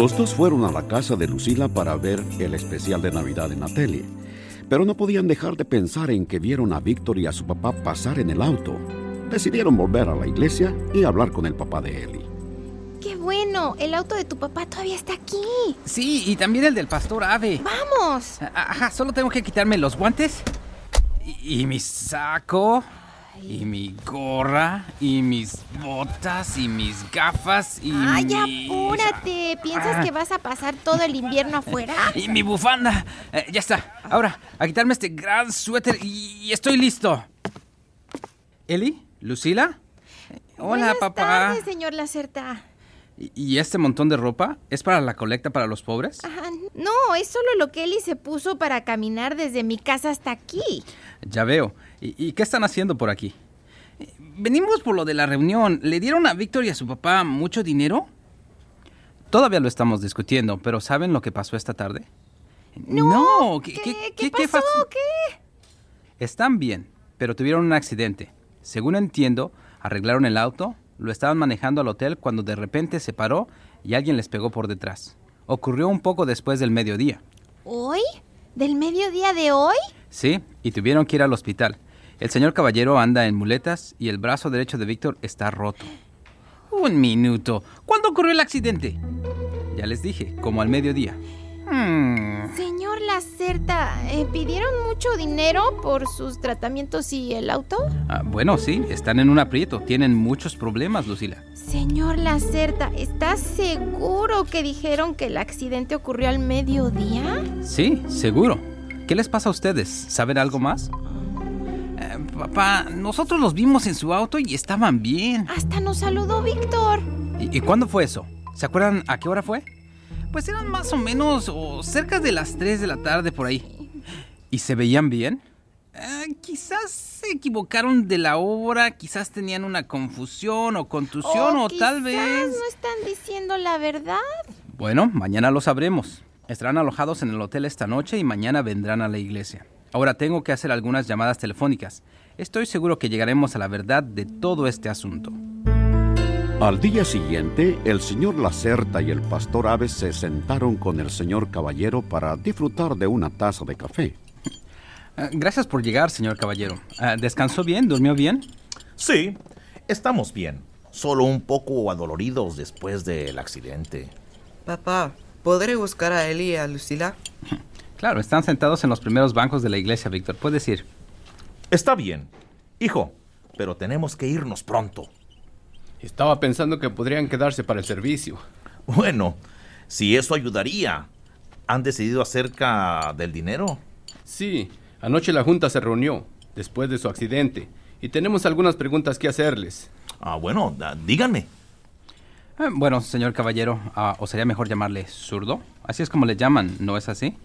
Los dos fueron a la casa de Lucila para ver el especial de Navidad en la tele, pero no podían dejar de pensar en que vieron a Víctor y a su papá pasar en el auto. Decidieron volver a la iglesia y hablar con el papá de Eli. ¡Qué bueno! El auto de tu papá todavía está aquí. Sí, y también el del pastor Ave. ¡Vamos! Ajá, solo tengo que quitarme los guantes y mi saco y mi gorra y mis botas y mis gafas y ¡Ay, apúrate! ¿Piensas que vas a pasar todo el invierno afuera? Y mi bufanda. Ya está. Ahora, a quitarme este gran suéter y estoy listo. ¿Eli? ¿Lucila? Hola, Buenas papá. tardes, señor Lacerta. ¿Y este montón de ropa es para la colecta para los pobres? No, es solo lo que Eli se puso para caminar desde mi casa hasta aquí. Ya veo. ¿Y qué están haciendo por aquí? Venimos por lo de la reunión. ¿Le dieron a Víctor y a su papá mucho dinero? Todavía lo estamos discutiendo, pero ¿saben lo que pasó esta tarde? No. ¿Qué pasó? ¿Qué? Están bien, pero tuvieron un accidente. Según entiendo, arreglaron el auto, lo estaban manejando al hotel cuando de repente se paró y alguien les pegó por detrás. Ocurrió un poco después del mediodía. ¿Hoy? ¿Del mediodía de hoy? Sí, y tuvieron que ir al hospital. El señor Caballero anda en muletas y el brazo derecho de Víctor está roto. Un minuto. ¿Cuándo ocurrió el accidente? Ya les dije, como al mediodía. Señor Lacerta, ¿pidieron mucho dinero por sus tratamientos y el auto? Bueno, sí, están en un aprieto. Tienen muchos problemas, Lucila. Señor Lacerta, ¿estás seguro que dijeron que el accidente ocurrió al mediodía? Sí, seguro. ¿Qué les pasa a ustedes? ¿Saben algo más? Papá, nosotros los vimos en su auto y estaban bien. Hasta nos saludó Víctor. ¿Y cuándo fue eso? ¿Se acuerdan a qué hora fue? Pues eran más o menos cerca de las 3 de la tarde por ahí. ¿Y se veían bien? Quizás se equivocaron de la hora, quizás tenían una confusión o contusión o tal vez... Quizás no están diciendo la verdad. Bueno, mañana lo sabremos. Estarán alojados en el hotel esta noche y mañana vendrán a la iglesia. Ahora tengo que hacer algunas llamadas telefónicas. Estoy seguro que llegaremos a la verdad de todo este asunto. Al día siguiente, el señor Lacerta y el pastor Ave se sentaron con el señor Caballero para disfrutar de una taza de café. Gracias por llegar, señor Caballero. ¿Descansó bien? ¿Durmió bien? Sí, estamos bien. Solo un poco adoloridos después del accidente. Papá, ¿podré buscar a Eli y a Lucila? Claro, están sentados en los primeros bancos de la iglesia, Víctor. Puedes ir. Está bien, hijo, pero tenemos que irnos pronto. Estaba pensando que podrían quedarse para el servicio. Bueno, si eso ayudaría. ¿Han decidido acerca del dinero? Sí, anoche la junta se reunió, después de su accidente, y tenemos algunas preguntas que hacerles. Bueno, díganme. Bueno, señor Caballero, ¿o sería mejor llamarle zurdo? Así es como le llaman, ¿no es así?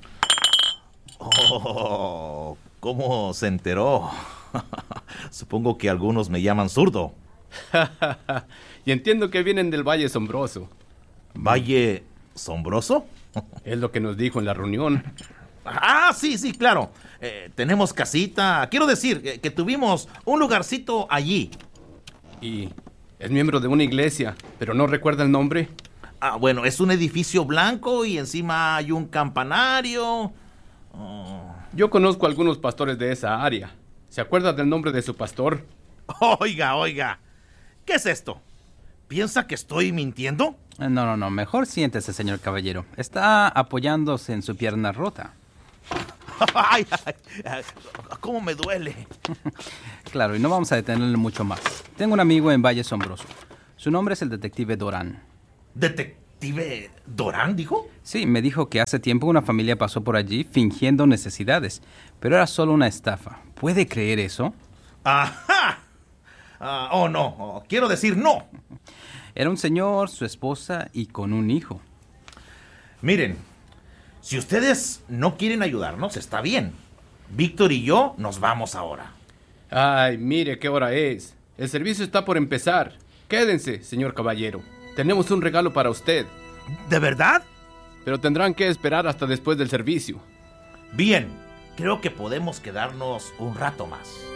Oh, ¿cómo se enteró? Supongo que algunos me llaman zurdo. Y entiendo que vienen del Valle Sombroso. ¿Valle Sombroso? Es lo que nos dijo en la reunión. Sí, claro. Tenemos casita. Quiero decir, que tuvimos un lugarcito allí. Y es miembro de una iglesia, pero no recuerda el nombre. Bueno, es un edificio blanco y encima hay un campanario. Yo conozco a algunos pastores de esa área. ¿Se acuerda del nombre de su pastor? Oiga. ¿Qué es esto? ¿Piensa que estoy mintiendo? No. Mejor siéntese, señor Caballero. Está apoyándose en su pierna rota. Ay, cómo me duele. Claro, y no vamos a detenerle mucho más. Tengo un amigo en Valle Sombroso. Su nombre es el detective Dorán. ¿Detective Dorán, dijo? Sí, me dijo que hace tiempo una familia pasó por allí fingiendo necesidades, pero era solo una estafa. ¿Puede creer eso? ¡Ajá! No. Quiero decir no. Era un señor, su esposa y con un hijo. Miren, si ustedes no quieren ayudarnos, está bien. Víctor y yo nos vamos ahora. Ay, mire qué hora es. El servicio está por empezar. Quédense, señor Caballero. Tenemos un regalo para usted. ¿De verdad? Pero tendrán que esperar hasta después del servicio. Bien, creo que podemos quedarnos un rato más.